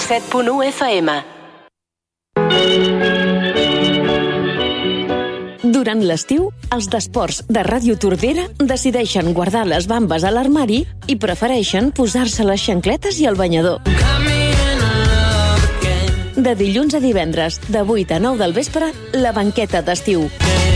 107.1 FM. Durant l'estiu, els d'esports de Ràdio Tordera decideixen guardar les bambes a l'armari i prefereixen posar-se les xancletes i el banyador. De dilluns a divendres, de 8 a 9 del vespre, la banqueta d'estiu.